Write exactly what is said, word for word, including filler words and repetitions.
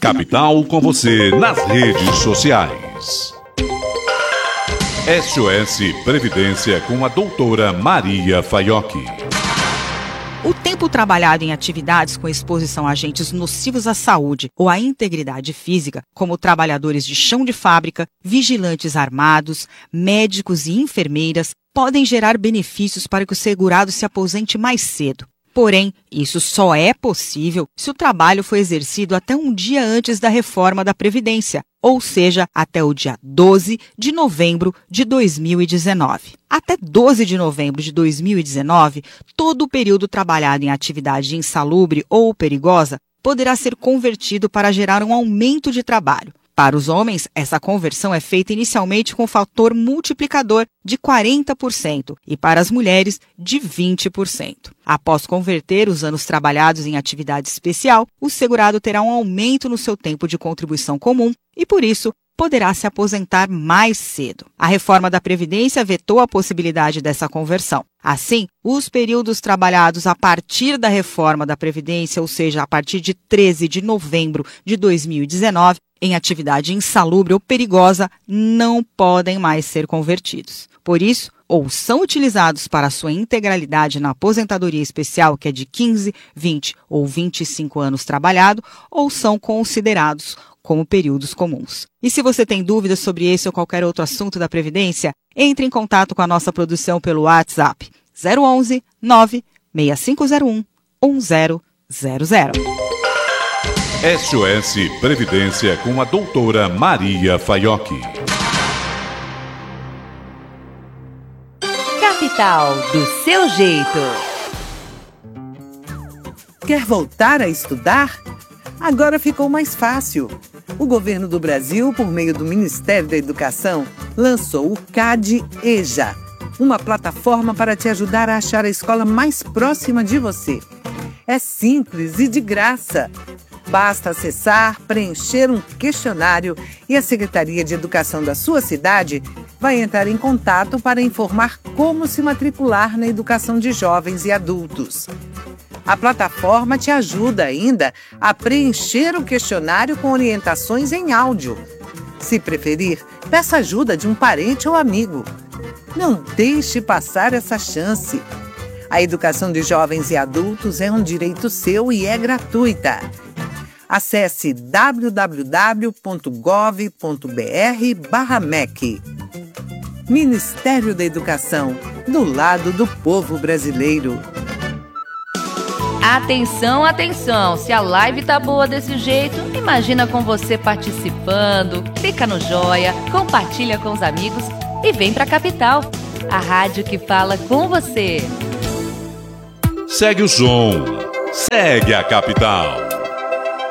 Capital com você nas redes sociais. S O S Previdência com a doutora Maria Faiocchi. O tempo trabalhado em atividades com exposição a agentes nocivos à saúde ou à integridade física, como trabalhadores de chão de fábrica, vigilantes armados, médicos e enfermeiras, podem gerar benefícios para que o segurado se aposente mais cedo. Porém, isso só é possível se o trabalho foi exercido até um dia antes da reforma da Previdência, ou seja, até o dia doze de novembro de dois mil e dezenove. Até doze de novembro de dois mil e dezenove, todo o período trabalhado em atividade insalubre ou perigosa poderá ser convertido para gerar um aumento de trabalho. Para os homens, essa conversão é feita inicialmente com fator multiplicador de quarenta por cento e para as mulheres de vinte por cento. Após converter os anos trabalhados em atividade especial, o segurado terá um aumento no seu tempo de contribuição comum e, por isso, poderá se aposentar mais cedo. A reforma da Previdência vetou a possibilidade dessa conversão. Assim, os períodos trabalhados a partir da reforma da Previdência, ou seja, a partir de treze de novembro de dois mil e dezenove, em atividade insalubre ou perigosa, não podem mais ser convertidos. Por isso, ou são utilizados para sua integralidade na aposentadoria especial, que é de quinze, vinte ou vinte e cinco anos trabalhado, ou são considerados como períodos comuns. E se você tem dúvidas sobre esse ou qualquer outro assunto da Previdência, entre em contato com a nossa produção pelo WhatsApp zero onze, nove seis cinco zero um, um zero zero zero. S O S Previdência com a doutora Maria Faiocchi. Capital do seu jeito. Quer voltar a estudar? Agora ficou mais fácil. O governo do Brasil, por meio do Ministério da Educação, lançou o CAD-EJA, uma plataforma para te ajudar a achar a escola mais próxima de você. É simples e de graça. Basta acessar, preencher um questionário e a Secretaria de Educação da sua cidade vai entrar em contato para informar como se matricular na educação de jovens e adultos. A plataforma te ajuda ainda a preencher o questionário com orientações em áudio. Se preferir, peça ajuda de um parente ou amigo. Não deixe passar essa chance. A educação de jovens e adultos é um direito seu e é gratuita. Acesse w w w ponto gov ponto b r barra M E C. Ministério da Educação, do lado do povo brasileiro. Atenção, atenção! Se a live tá boa desse jeito, imagina com você participando. Clica no joia, compartilha com os amigos e vem pra Capital, a rádio que fala com você. Segue o som, segue a Capital.